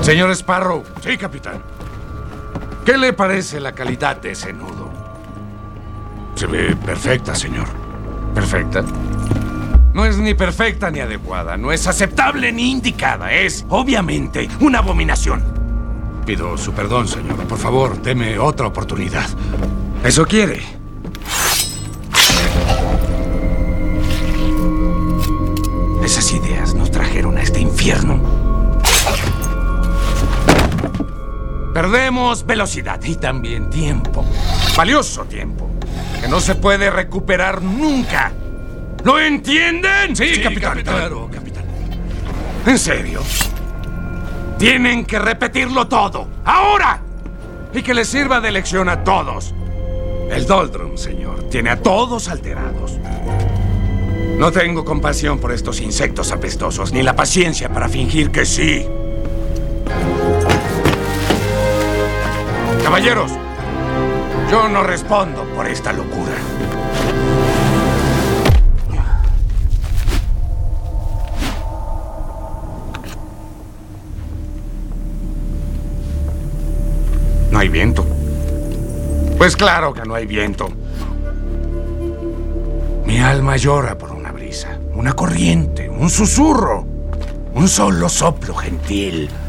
Señor Sparrow, Sí, capitán. ¿qué le parece la calidad de ese nudo? Se ve perfecta, señor. ¿Perfecta? No es ni perfecta ni adecuada, no es aceptable ni indicada, es obviamente una abominación. Pido su perdón, señor. Por favor, deme otra oportunidad. ¿Eso quiere? Esas ideas nos trajeron a este infierno. Perdemos velocidad y también tiempo. Valioso tiempo. Que no se puede recuperar nunca. ¿Lo entienden? Sí, capitán. Claro, capitán. ¿En serio? Tienen que repetirlo todo. ¡Ahora! Y que les sirva de lección a todos. El Doldrum, señor, tiene a todos alterados. No tengo compasión por estos insectos apestosos, ni la paciencia para fingir que sí. Caballeros, yo no respondo por esta locura. ¿No hay viento? Pues claro que no hay viento. Mi alma llora por una brisa, una corriente, un susurro, un solo soplo gentil.